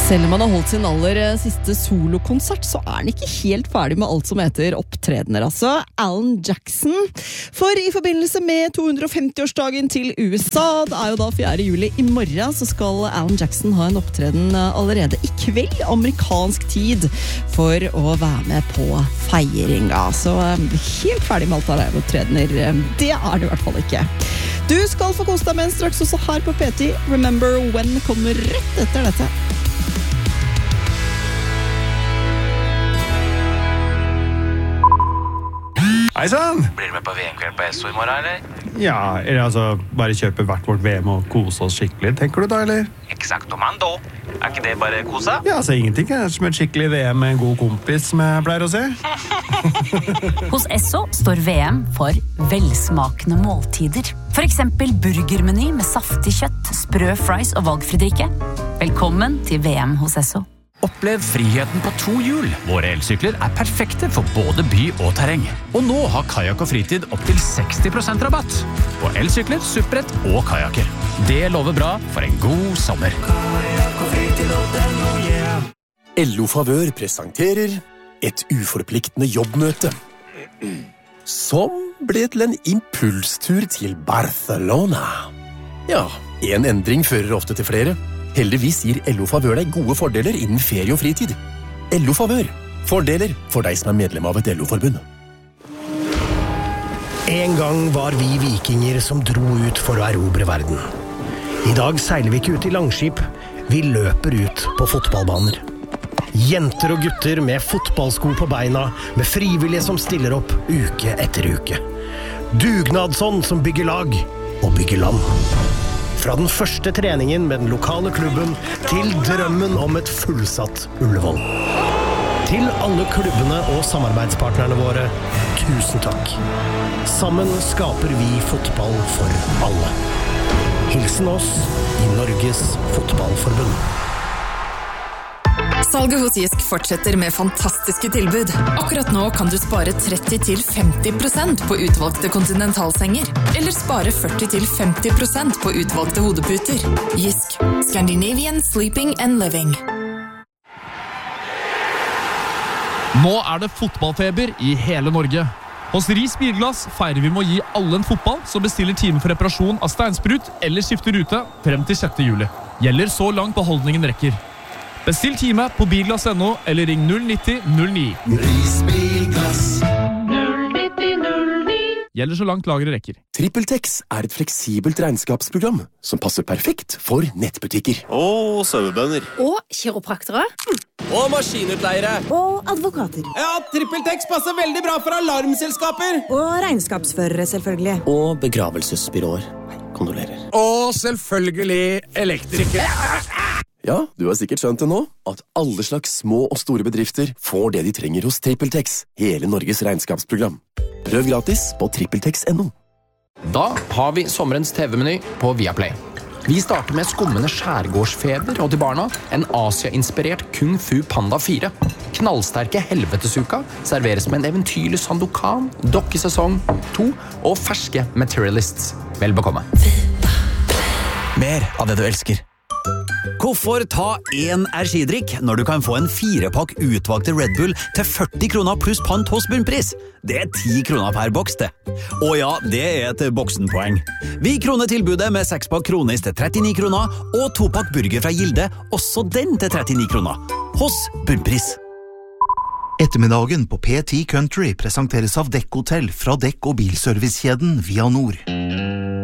Selv om han har holdt sin aller siste solokonsert, så han ikke helt ferdig med alt som heter opptredener, altså. Alan Jackson. For i forbindelse med 250-årsdagen til USA, det jo da 4. juli i morgen, så skal Alan Jackson ha en opptreden allerede i kveld, amerikansk tid, for å være med på feiringa. Så helt ferdig med alt av opptredener, det det i hvert fall ikke. Du skal få kose deg med en straks også her på P10. Remember When kommer rett etter dette. Hei sann! Blir du med på VM-kveld på Esso i morgen, eller? Ja, eller altså, bare kjøpe hvert vårt VM og kose oss skikkelig, tenker du da, eller? Exactomando. Ikke det bare kosa? Ja, altså ingenting som et skikkelig VM med en god kompis, som jeg pleier å se. Hos Esso står VM for velsmakende måltider. For eksempel burgermeny med saftig kjøtt, sprø fries og valgfri drikke. Velkommen til VM hos Esso. Opplev friheten på 2 hjul. Våre elsykler perfekte for både by og terreng. Og nå har Kajak og Fritid opp til 60% rabatt på elsykler, supprett og kajaker. Det lover bra for en god sommer. LO Favør presenterer et uforpliktende jobbmøte som ble til en impulstur til Barcelona. Ja, en endring fører ofte til flere. Heldigvis gir LO Favør deg gode fordeler innen ferie og fritid. LO Favør. Fordeler for deg som medlem av et LO-forbund. En gang var vi vikinger som dro ut for å erobre verden. I dag seiler vi ikke ut i langskip, vi løper ut på fotballbaner. Jenter og gutter med fotballsko på beina, med frivillige som stiller opp uke etter uke. Dugnadsånd som bygger lag og bygger land. Fra den første treningen med den lokale klubben til drømmen om et fullsatt Ullevål. Til alle klubbene og samarbeidspartnerne våre, tusen takk. Sammen skaper vi fotball for alle. Hilsen oss i Norges Fotballforbund. Salget hos Gisk fortsetter med fantastiske tilbud. Akkurat nå kan du spare 30-50% på utvalgte kontinentalsenger, eller spare 40-50% på utvalgte hodeputer. Gisk. Scandinavian Sleeping and Living. Nå det fotballfeber i hele Norge. Hos Ris Bilglass feirer vi med å gi alle en fotball som bestiller time for reparasjon av steinsprut eller skifter rute frem til 6. juli. Gjelder så langt beholdningen rekker. Bestill time på bilglass.no eller ring 090 09. Ris Bilglass. 090 09. Gjelder så langt lageret rekker. TrippelTex et fleksibelt regnskapsprogram som passer perfekt for nettbutikker. Og sauebønder. Og kiropraktere. Og maskinutleiere. Og advokater. Ja, TrippelTex passer veldig bra for alarmselskaper. Og regnskapsførere, selvfølgelig. Og begravelsesbyråer. Kondolerer. Og selvfølgelig elektrikere. Ja, du har sikkert skjønt det nå, at alle slags små og store bedrifter får det de trenger hos TrippelTex, hele Norges regnskapsprogram. Prøv gratis på trippeltex.no. Da har vi sommerens TV-meny på Viaplay. Vi starter med skummende skjærgårdsfeber og til barna en Asia-inspirert Kung Fu Panda 4. Knallsterke helvetesuka serveres med en eventyrlig Sandokan, dokkesesong 2 og ferske Materialists. Vel bekomme. Mer av det du elsker. Hvorfor ta en energidrikk når du kan få en 4-pakk utvalgte Red Bull til 40 kroner pluss pant hos bunnpris? Det 10 kroner per boks det. Og ja, det et boksenpoeng. Vi kroner tilbudet med 6-pakk kronis til 39 kroner og 2-pakk burger fra Gilde, også den til 39 kroner. Hos bunnpris. Ettermiddagen på P10 Country presenteres av Dekk Hotel fra dekk- og bilservicekjeden Via Nord.